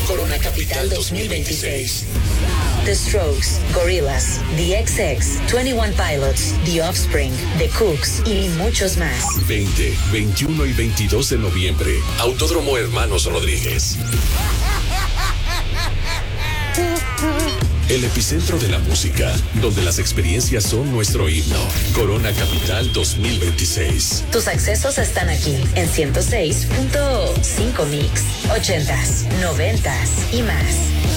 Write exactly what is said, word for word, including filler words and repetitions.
Corona Capital dos mil veintiséis. The Strokes, Gorillaz, The X X, twenty-one Pilots, The Offspring, The Cooks y muchos más. veinte, veintiuno y veintidós de noviembre. Autódromo Hermanos Rodríguez. El epicentro de la música, donde las experiencias son nuestro himno. Corona Capital dos mil veintiséis. Tus accesos están aquí en ciento seis punto cinco Mix, ochentas, noventas y más.